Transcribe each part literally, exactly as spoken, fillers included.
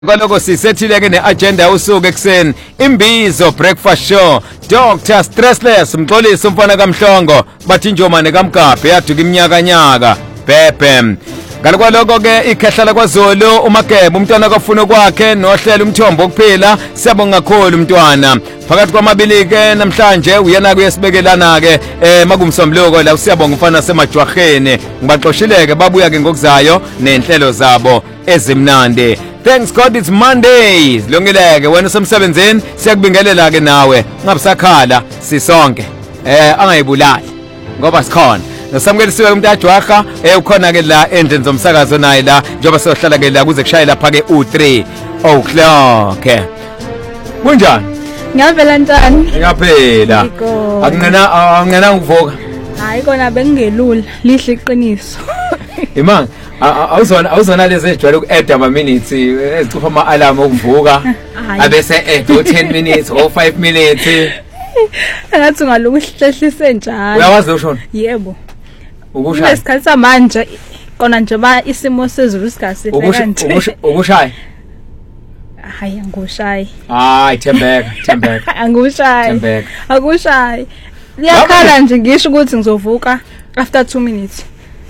Kwaloko sisethile ke neagenda usuku ekseni imbizo breakfast show Doctor Stressless Mxolisi umfana kaMhlongo bathi njomane kaMgabhe yaduka iminyaka nyaka bebe ngalokwaloko ke ikhehla kwaZulu uMagebe umntwana kafuna kwakhe nohlela umthombo okuphila siyabonga kakhulu umntwana phakathi kwamabili ke namhlanje uyena kuyesibekelana ke eh makumsombuluko la siyabonga umfana semajwaheni ngibaxoshileke babuya ke ngokuzayo nenhlelo zabo ezimnandi. Thanks God it's Mondays. Longileke wena usemsebenzini siyakubingelela ke nawe ngabusakhala sisonke eh angayibulali ngoba sikhona nosamkelisiwe umuntu ajwaha eh ukhona ke la endlini zomsakazo naye la njengoba siyohlala ke la kuze kushayela lapha ke u three o'clock. Kunjani? Ngiyavela ntani? Ngiyaphela. Akunqena akunqena ngivuka. Hayi kona bengelula lihle iqiniso. Imanga awuzona awuzona lezi ejwayele uku-add ama minutes ezicupha ama alarm okuvuka abese add o ten minutes or five minutes ngathi ungalukuhlehlise njalo uyawazi ushona yebo ukushaya isikhathi samanje kona nje ba isimo sezulu sikase kanje ukushaya hayi angushayi hayi thembeka thembeka angushayi thembeka akushayi liyakhala nje ngisho ukuthi ngizovuka after two minutes.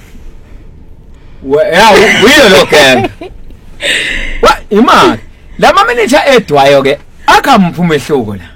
Yeah, uyilo lo gang. Wa imali. Lama minute edwayo ke akamphuma ehluko la.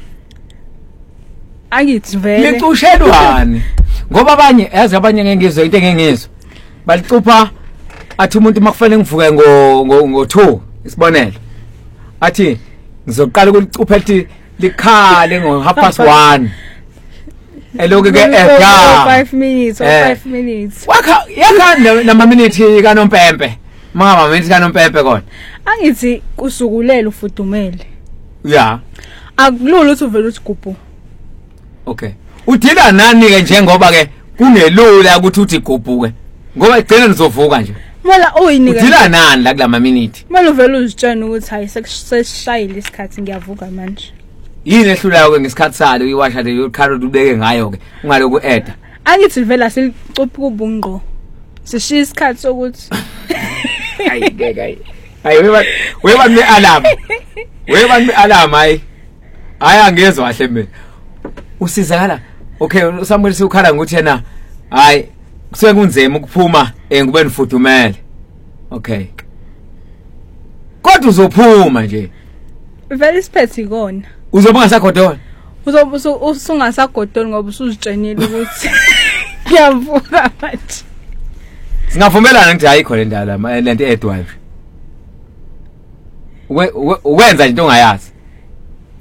Angithi vele. Licushelwane. Ngoba abanye yazi abanye ngeke ngizwe into engengizwe. Balicupha athi umuntu makufanele ngivuke ngo ngo two isibonelo. Athi ngizoqala ukulicupha ethi likhale ngo half past one. Eloke ke eh five minutes or five minutes. Wakha yakha nama minute kaNompempe. Mama minute kaNompempe kona. Angithi kusukulela ufudumele. Yeah. Akulula ukuthi uvele uthi gubu. Okay. Udila nani ke njengoba ke kungelula ukuthi uthi gubu ke. Ngoba igcina nizovuka nje. Mala oyini ke. Udila nani la kulama minute? Mala uvele uzitshena ukuthi hayi sesishayile isikhathi ngiyavuka manje. Yini ehlulayo ke ngesikhathi salo uyiwasha le carrot ubeke ngayo ke ungaloku eda angithi vela silicupha kubungqo sishiya isikhathi sokuthi hayi ngeke hayi hayi weba weba ne alarm weba ne alarm hayi hayi angezwe kahle mina usizakala okay uSamuel siukhala ngokuthi yena hayi kusuke kunzema ukuphuma ngube nifudumele okay kodwa uzophuma nje vele isiphethe ikona uzoba ngasagodolo uzoba usungasagodolo ngoba usuzitshenile ukuthi ngiyavuka manje singavumelana ukuthi ayikho le ndala lento edwayo wenza into ongayazi